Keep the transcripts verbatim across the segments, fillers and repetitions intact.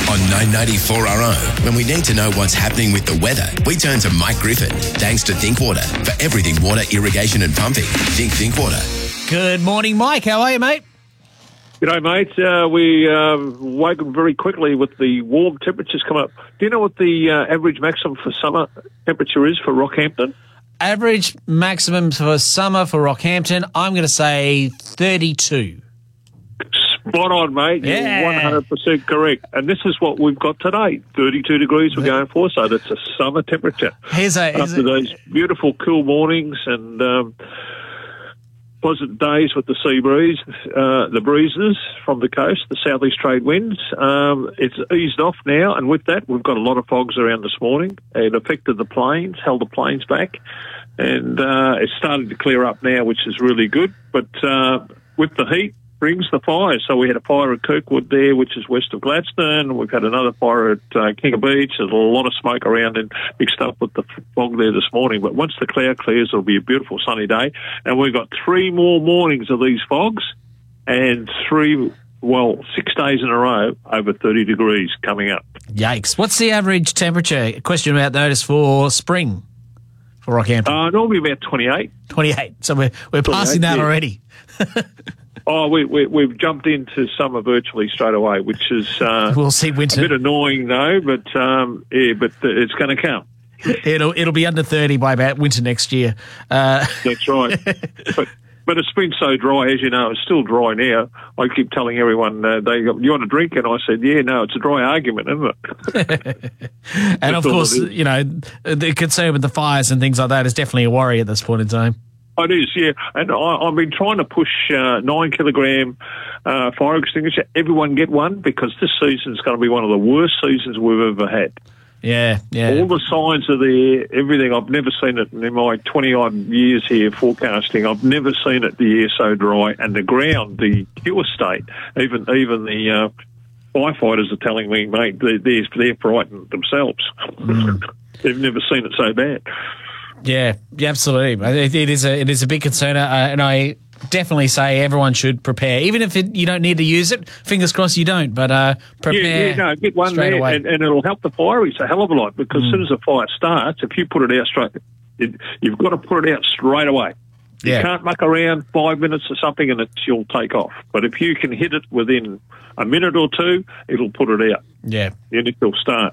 On nine ninety-four R O, when we need to know what's happening with the weather, we turn to Mike Griffin. Thanks to Thinkwater. For everything water, irrigation and pumping, think Thinkwater. Good morning, Mike. How are you, mate? G'day, mate. Uh, we um, woke up very quickly with the warm temperatures come up. Do you know what the uh, average maximum for summer temperature is for Rockhampton? Average maximum for summer for Rockhampton, I'm going to say thirty-two. Spot on, mate. Yeah. You're one hundred percent correct. And this is what we've got today. thirty-two degrees we're going for, so that's a summer temperature. Here's a, here's After a, those beautiful cool mornings and um, pleasant days with the sea breeze, uh, the breezes from the coast, the southeast trade winds, um, it's eased off now. And with that, we've got a lot of fogs around this morning. It affected the planes, held the planes back. And uh, it's starting to clear up now, which is really good. But uh, with the heat, brings the fire. So we had a fire at Kirkwood there, which is west of Gladstone. We've had another fire at uh, King of Beach. There's a lot of smoke around and mixed up with the fog there this morning. But once the cloud clears, it'll be a beautiful sunny day. And we've got three more mornings of these fogs and three, well, six days in a row over thirty degrees coming up. Yikes. What's the average temperature? Question about notice for spring for Rockhampton? Uh, normally about twenty-eight. twenty-eight. So we're, we're passing that yeah. already. Oh, we, we, we've jumped into summer virtually straight away, which is uh, we'll see winter. A bit annoying, though, but um, yeah, but it's going to come. It'll it'll be under thirty by about winter next year. Uh, That's right. but but it's been so dry, as you know. It's still dry now. I keep telling everyone, uh, they go, you want a drink? And I said, yeah, no, it's a dry argument, isn't it? And of course, you know, the concern with the fires and things like that is definitely a worry at this point in time. It is, yeah. And I, I've been trying to push uh, nine kilogram uh, fire extinguisher. Everyone get one, because this season's going to be one of the worst seasons we've ever had. Yeah, yeah. All the signs are there, everything. I've never seen it in my twenty-odd years here forecasting. I've never seen it the year so dry. And the ground, the pure state, even even the uh, firefighters are telling me, mate, they're, they're, they're frightened themselves. Mm. They've never seen it so bad. Yeah, yeah, absolutely. It, it is a it is a big concern, uh, and I definitely say everyone should prepare, even if it, you don't need to use it. Fingers crossed you don't, but uh, prepare. Yeah, yeah, no, get one straight there, away. and, and it'll help the fireys a hell of a lot, because mm. as soon as the fire starts, if you put it out straight, it, you've got to put it out straight away. You yeah. can't muck around five minutes or something, and it'll take off. But if you can hit it within a minute or two, it'll put it out. Yeah, then it'll start.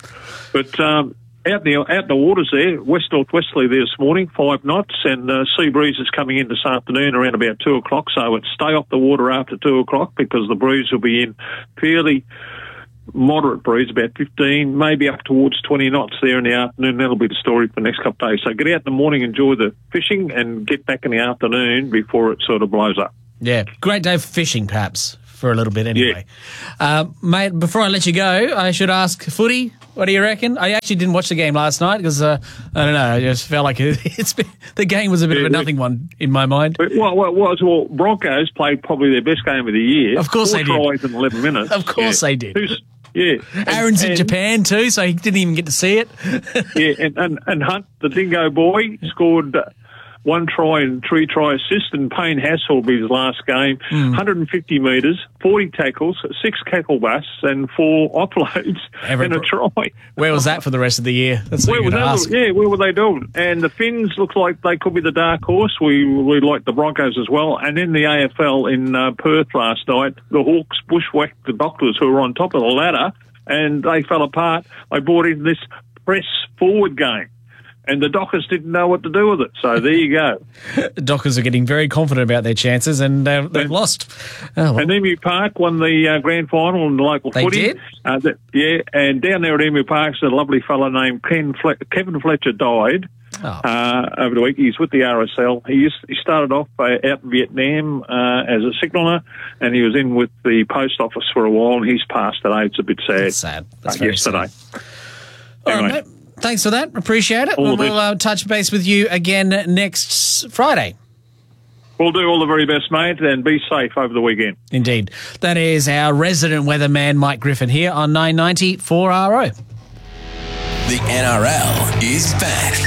But um, Out in, the, out in the waters there, west-northwesterly there this morning, five knots, and uh, sea breeze is coming in this afternoon around about two o'clock, so it's stay off the water after two o'clock, because the breeze will be in fairly moderate breeze, about fifteen, maybe up towards twenty knots there in the afternoon. That'll be the story for the next couple of days. So get out in the morning, enjoy the fishing, and get back in the afternoon before it sort of blows up. Yeah, great day for fishing, perhaps, for a little bit anyway. Yeah. Uh, mate, before I let you go, I should ask footy. What do you reckon? I actually didn't watch the game last night because, uh, I don't know, I just felt like it, it's been, the game was a bit yeah, of a nothing one in my mind. Well, well, well, well, Broncos played probably their best game of the year. Of course Four they did. Four tries in eleven minutes. Of course yeah. they did. Who's, yeah. Aaron's and, in Japan too, so he didn't even get to see it. yeah, and, and, and Hunt, the dingo boy, scored one try and three try assist, and Payne Hassel will be his last game. Mm. one hundred fifty metres, forty tackles, six cackle busts, and four offloads, Every, and a try. Where was that for the rest of the year? That's where what was that? ask. Yeah, where were they doing? And the Finns look like they could be the dark horse. We we like the Broncos as well. And in the A F L in uh, Perth last night, the Hawks bushwhacked the Doctors, who were on top of the ladder, and they fell apart. They brought in this press forward game, and the Dockers didn't know what to do with it. So there you go. The Dockers are getting very confident about their chances, and uh, they've and, lost. Oh, well. And Emu Park won the uh, grand final in the local they footy. Did? Uh, that, yeah, and down there at Emu Park, a lovely fellow named Ken Fle- Kevin Fletcher died oh. uh, over the week. He's with the R S L. He, used, he started off uh, out in Vietnam uh, as a signaller, and he was in with the post office for a while, and he's passed today. It's a bit sad. That's sad. That's uh, yesterday. Sad. Anyway. All right, mate. Thanks for that. Appreciate it. All we'll uh, touch base with you again next Friday. We'll do all the very best, mate, and be safe over the weekend. Indeed. That is our resident weatherman, Mike Griffin, here on nine ninety four R O. The N R L is back.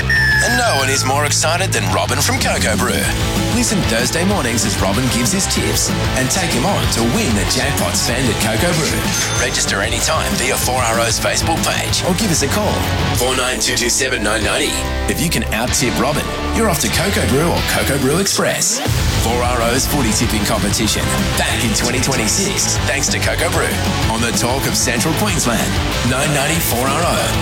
And no one is more excited than Robin from Cocoa Brew. Listen Thursday mornings as Robin gives his tips and take him on to win the jackpot spend at Cocoa Brew. Register anytime via four R O's Facebook page or give us a call, four nine two two seven nine nine zero. If you can out-tip Robin, you're off to Cocoa Brew or Cocoa Brew Express. four R O's footy tipping competition back in twenty twenty-six thanks to Cocoa Brew on the talk of Central Queensland. nine ninety four R O.